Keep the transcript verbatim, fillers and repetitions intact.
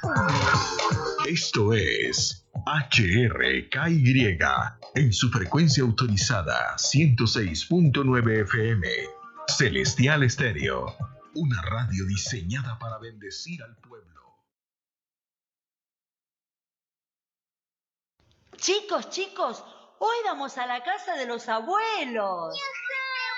Esto es H R K Y en su frecuencia autorizada ciento seis punto nueve F M. Celestial Estéreo, una radio diseñada para bendecir al pueblo. Chicos, chicos, hoy vamos a la casa de los abuelos.